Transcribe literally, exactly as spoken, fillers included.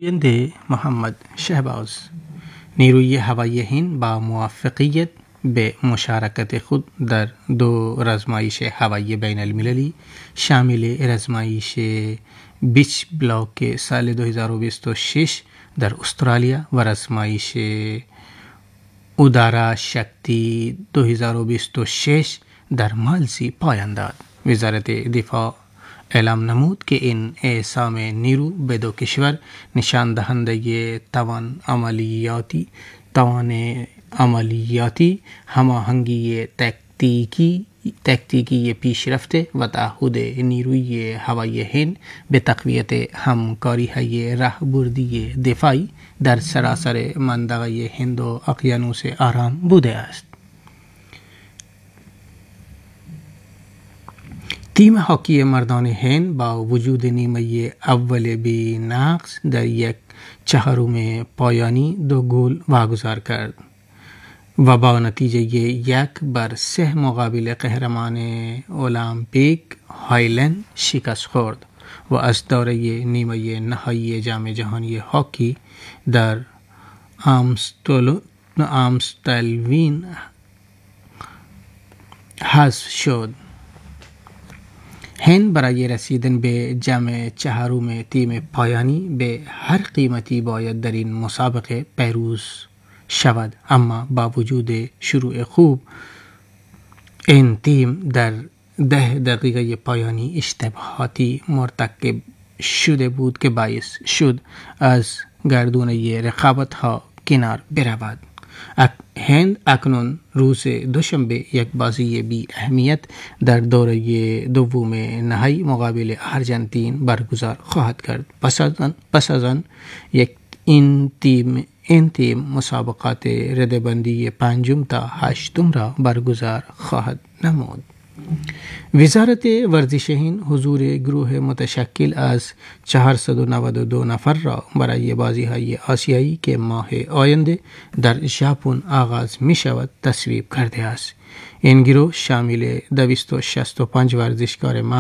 آینده محمد شهباز نیروی هوایی هند با موفقیت به مشارکت خود در دو رزمایش هوایی بین المللی شامل رزمایش بیچ بلاک سال دو هزار و بیست و شش در استرالیا و رزمایش اودارا شکتی دو هزار و بیست و شش در مالزی پایان داد. وزارت دفاع اعلام نمود که این اعزام نیرو به دو کشور نشان دهنده توان عملیاتی توان عملیاتی هماهنگی تکتیکی تکتیکی پیشرفته و تعهد نیروی هوایی هند به تقویت همکاری‌های راهبردی دفاعی در سراسر منطقه هند و اقیانوس آرام بوده است. تیم هاکی مردان هند با وجود نیمه اول بی نقص در یک چهارم پایانی دو گل واگذار کرد و با نتیجه یک بر سه مقابل قهرمان المپیک هایلند شکست خورد و از دوره نیمه نهایی جام جهانی هاکی در آمستلوین حذف شد. هند برای رسیدن به جام چهارم تیم پایانی به هر قیمتی باید در این مسابقه پیروز شود، اما با وجود شروع خوب این تیم در ده دقیقه پایانی اشتباهاتی مرتکب شده بود که باعث شد از گردونه رقابت ها کنار برود. هند اکنون روز دوشنبه یک بازی بی اهمیت در دوره دوم نهایی مقابل ارژانتین برگزار خواهد کرد. پس از آن یک این تیم این تیم مسابقات رده‌بندی پنجم تا هشتم را برگزار خواهد نمود. وزارت ورزش هند حضور گروه متشکل از چهارصد و نود و دو نفر را برای بازی‌های آسیایی که ماه آینده در ژاپن آغاز می شود تصویب کرده است. این گروه شامل دویست و شصت و پنج ورزشکار